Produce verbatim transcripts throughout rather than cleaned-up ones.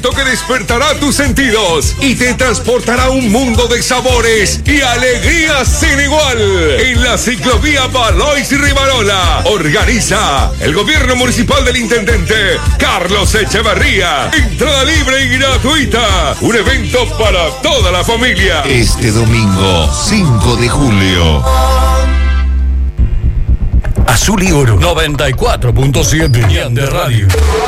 evento que despertará tus sentidos y te transportará a un mundo de sabores y alegrías sin igual. En la ciclovía Valois y Rivarola. Organiza el gobierno municipal del intendente Carlos Echeverría. Entrada libre y gratuita. Un evento para toda la familia. Este domingo, cinco de julio. Azul y Oro noventa y cuatro punto siete de radio.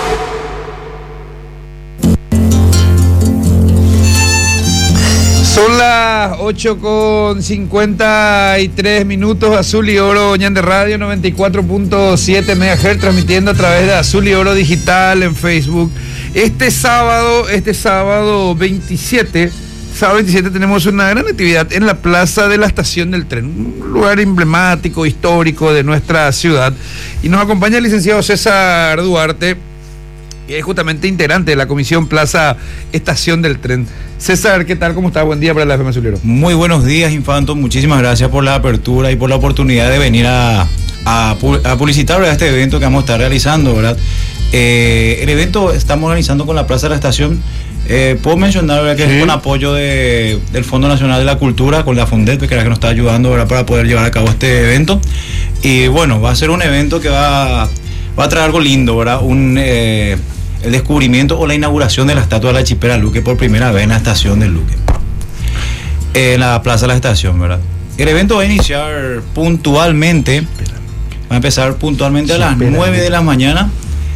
Son las ocho con cincuenta y tres minutos. Azul y Oro, Ñan de Radio noventa y cuatro punto siete megahertz, transmitiendo a través de Azul y Oro Digital en Facebook. Este sábado, este sábado veintisiete, sábado veintisiete tenemos una gran actividad en la Plaza de la Estación del Tren, un lugar emblemático, histórico de nuestra ciudad. Y nos acompaña el licenciado César Duarte, que es justamente integrante de la Comisión Plaza Estación del Tren. César, ¿qué tal? ¿Cómo está? Buen día para la F M Azul y Oro. Muy buenos días, Infanto. Muchísimas gracias por la apertura y por la oportunidad de venir a, a, a publicitar, ¿verdad?, este evento que vamos a estar realizando, ¿verdad? Eh, el evento estamos organizando con la Plaza de la Estación. Eh, puedo mencionar, ¿verdad?, que sí, es con apoyo de, del Fondo Nacional de la Cultura, con la Fondet, que es la que nos está ayudando, ¿verdad?, para poder llevar a cabo este evento. Y bueno, va a ser un evento que va, va a traer algo lindo, ¿verdad? Un... Eh, el descubrimiento o la inauguración de la estatua de la Chipera Luque por primera vez en la estación de Luque, en la Plaza de la Estación, ¿verdad? El evento va a iniciar puntualmente, va a empezar puntualmente a las nueve de la mañana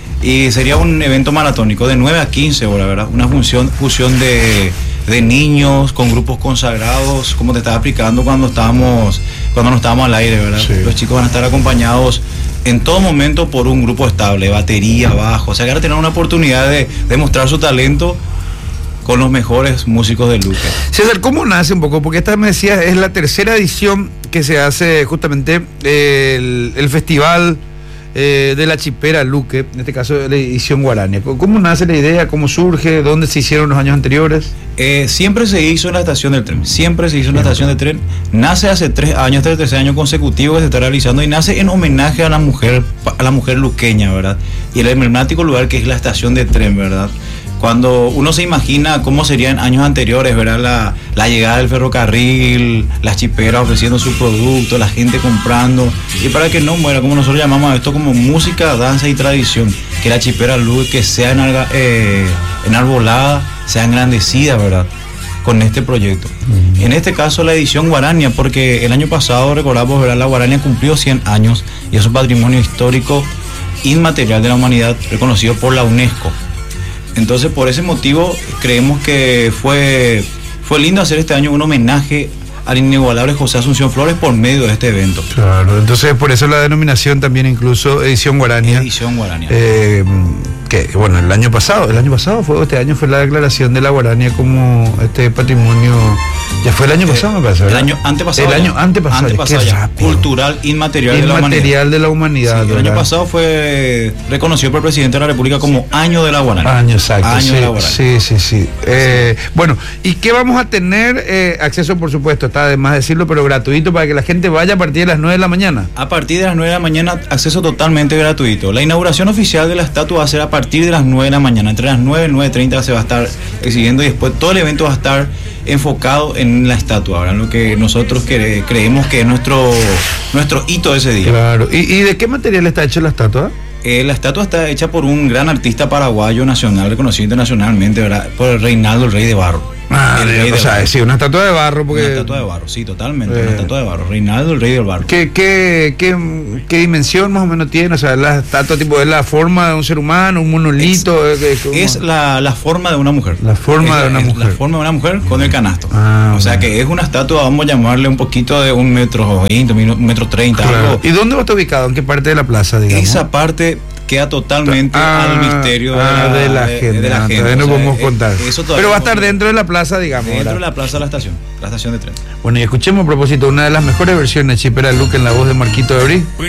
y sería un evento maratónico de nueve a quince horas, ¿verdad? Una función, fusión de, de niños con grupos consagrados, como te estaba explicando cuando estábamos, cuando no estábamos al aire, ¿verdad? Sí. Los chicos van a estar acompañados en todo momento por un grupo estable, batería, bajo, o sea que van a tener una oportunidad de, de mostrar su talento con los mejores músicos de Luque. César, ¿cómo nace un poco? Porque esta, me decías, es la tercera edición que se hace justamente eh, el, el festival eh, de la Chipera Luque, en este caso la edición Guarania. ¿Cómo nace la idea? ¿Cómo surge? ¿Dónde se hicieron los años anteriores? Eh, siempre se hizo en la estación del tren, siempre se hizo en la estación del tren. Nace hace tres años, este es el tercer año consecutivo que se está realizando y nace en homenaje a la mujer, a la mujer luqueña, ¿verdad? Y el emblemático lugar que es la estación de tren, ¿verdad? Cuando uno se imagina cómo sería en años anteriores, ¿verdad? La, la llegada del ferrocarril, las chiperas ofreciendo su producto, la gente comprando, y para que no muera, como nosotros llamamos a esto, como música, danza y tradición, que la Chipera Luque que sea enarga, eh, enarbolada, sea engrandecida, ¿verdad?, con este proyecto. Uh-huh. En este caso la edición Guarania, porque el año pasado, recordamos, ¿verdad?, la Guarania cumplió cien años y es un patrimonio histórico inmaterial de la humanidad reconocido por la UNESCO. Entonces, por ese motivo, creemos que fue, fue lindo hacer este año un homenaje al inigualable José Asunción Flores por medio de este evento. Claro, entonces por eso la denominación también incluso edición Guarania. Edición Guarania. Eh, que bueno, el año pasado, el año pasado fue, este año fue la declaración de la Guarania como este patrimonio, ya fue el año pasado, eh, me parece, ¿verdad? El año antepasado. El año antepasado, antepasado ya, cultural inmaterial, inmaterial de de la humanidad. la humanidad. Sí, el año pasado fue reconocido por el presidente de la República como Año de la Guarania. Año, exacto. Año sí, de la Guarania. Sí, sí, sí. Eh, bueno, ¿y qué vamos a tener? Eh, acceso, por supuesto, está de más decirlo, pero gratuito para que la gente vaya a partir de las nueve de la mañana. A partir de las nueve de la mañana, acceso totalmente gratuito. La inauguración oficial de la estatua va a ser a partir de las nueve de la mañana. Entre las nueve y nueve treinta se va a estar exhibiendo y después todo el evento va a estar enfocado en la estatua, ¿verdad? Lo que nosotros cre- creemos que es nuestro, nuestro hito de ese día. Claro. ¿Y, y de qué material está hecha la estatua? Eh, la estatua está hecha por un gran artista paraguayo nacional, reconocido internacionalmente, ¿verdad?, por el Reinaldo, el Rey de Barro. Ah, de, o sea, barro. Sí, una estatua de barro. Porque... Una estatua de barro, sí, totalmente, eh... una estatua de barro. Reinaldo, el Rey del Barro. ¿Qué, qué, qué, qué dimensión más o menos tiene? O sea, la estatua tipo es la forma de un ser humano, un monolito. Es, es, es la, la forma de una mujer. La forma es, de una es mujer. La forma de una mujer con el canasto. Ah, o sea, bueno, que es una estatua, vamos a llamarle un poquito de un metro veinte, un metro treinta. Claro. Algo. ¿Y dónde va a estar ubicado? ¿En qué parte de la plaza, digamos? Esa parte queda totalmente ah, al misterio ah, de, la, de, gente, de la gente. Todavía no podemos eh, contar. Eso Pero va a estar dentro de la plaza, digamos. Dentro ¿verdad? de la plaza de la estación, la estación de tren. Bueno, y escuchemos a propósito una de las mejores versiones de Chipera Luque en la voz de Marquito de Brí.